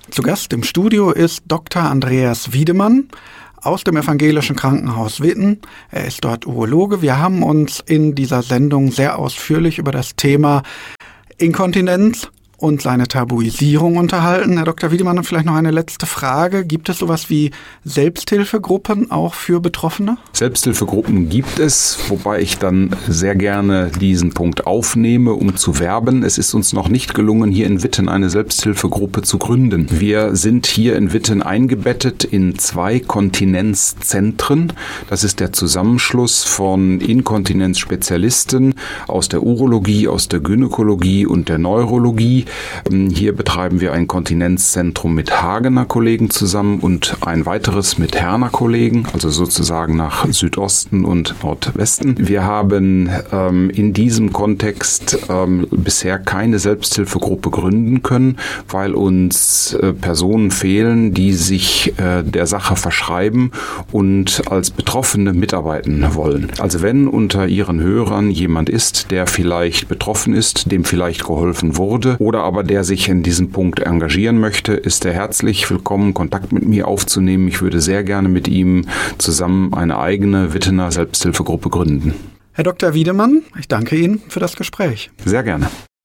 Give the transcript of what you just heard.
Zu Gast im Studio ist Dr. Andreas Wiedemann aus dem Evangelischen Krankenhaus Witten. Er ist dort Urologe. Wir haben uns in dieser Sendung sehr ausführlich über das Thema Inkontinenz und seine Tabuisierung unterhalten. Herr Dr. Wiedemann, vielleicht noch eine letzte Frage. Gibt es sowas wie Selbsthilfegruppen auch für Betroffene? Selbsthilfegruppen gibt es, wobei ich dann sehr gerne diesen Punkt aufnehme, um zu werben. Es ist uns noch nicht gelungen, hier in Witten eine Selbsthilfegruppe zu gründen. Wir sind hier in Witten eingebettet in 2 Kontinenzzentren. Das ist der Zusammenschluss von Inkontinenzspezialisten aus der Urologie, aus der Gynäkologie und der Neurologie. Hier betreiben wir ein Kontinenzzentrum mit Hagener Kollegen zusammen und ein weiteres mit Herner Kollegen, also sozusagen nach Südosten und Nordwesten. Wir haben in diesem Kontext bisher keine Selbsthilfegruppe gründen können, weil uns Personen fehlen, die sich der Sache verschreiben und als Betroffene mitarbeiten wollen. Also wenn unter Ihren Hörern jemand ist, der vielleicht betroffen ist, dem vielleicht geholfen wurde oder aber der sich in diesem Punkt engagieren möchte, ist er herzlich willkommen, Kontakt mit mir aufzunehmen. Ich würde sehr gerne mit ihm zusammen eine eigene Wittener Selbsthilfegruppe gründen. Herr Dr. Wiedemann, ich danke Ihnen für das Gespräch. Sehr gerne.